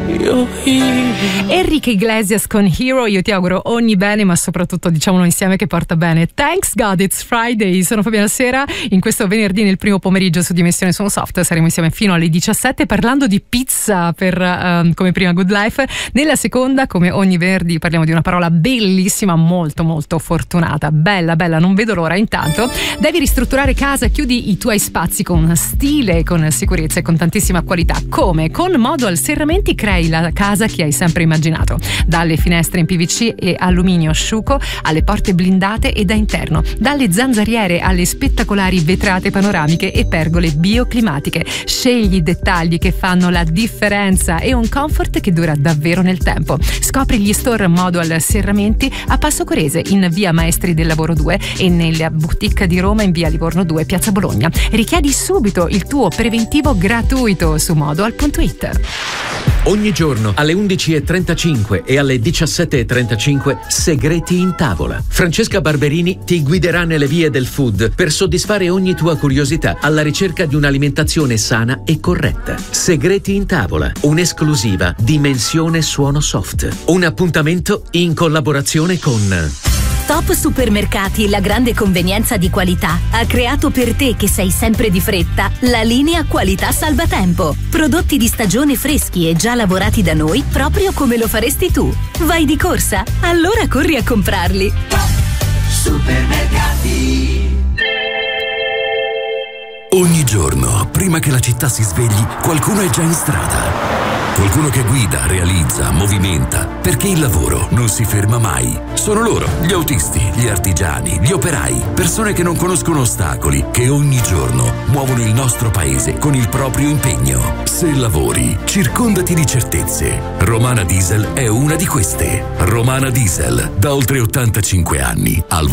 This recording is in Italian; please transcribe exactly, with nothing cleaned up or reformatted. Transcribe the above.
Your hero. Enrique Iglesias con Hero. Io ti auguro ogni bene, ma soprattutto diciamolo insieme che porta bene. Thanks God it's Friday. Sono Fabiana Sera. In questo venerdì nel primo pomeriggio su Dimensione Sono Soft saremo insieme fino alle diciassette parlando di pizza per um, come prima Good Life. Nella seconda, come ogni venerdì, parliamo di una parola bellissima, molto molto fortunata. Bella, bella, non vedo l'ora. Intanto devi ristrutturare casa, chiudi i tuoi spazi con stile, con sicurezza e con tantissima qualità. Come? Con Modual Serramenti crei la casa che hai sempre immaginato. Dalle finestre in P V C e alluminio asciugo alle porte blindate e da interno, dalle zanzariere alle spettacolari vetrate panoramiche e pergole bioclimatiche. Scegli i dettagli che fanno la differenza e un comfort che dura davvero nel tempo. Scopri gli store Modual Serramenti a Passo Corese in via Maestri del Lavoro due e nella boutique di Roma in via Livorno due, piazza Bologna. Richiedi subito il tuo preventivo gratuito su modual punto it. Ogni giorno alle undici e trentacinque e alle diciassette e trentacinque Segreti in tavola. Francesca Barberini ti guiderà nelle vie del food per soddisfare ogni tua curiosità alla ricerca di un'alimentazione sana e corretta. Segreti in tavola, un'esclusiva Dimensione Suono Soft. Un appuntamento in collaborazione con Top Supermercati, la grande convenienza di qualità, ha creato per te che sei sempre di fretta la linea Qualità Salvatempo. Prodotti di stagione freschi e già lavorati da noi proprio come lo faresti tu. Vai di corsa? Allora corri a comprarli. Top Supermercati. Ogni giorno, prima che la città si svegli, qualcuno è già in strada. Qualcuno che guida, realizza, movimenta, perché il lavoro non si ferma mai. Sono loro, gli autisti, gli artigiani, gli operai, persone che non conoscono ostacoli, che ogni giorno muovono il nostro paese con il proprio impegno. Se lavori, circondati di certezze. Romana Diesel è una di queste. Romana Diesel, da oltre ottantacinque anni, al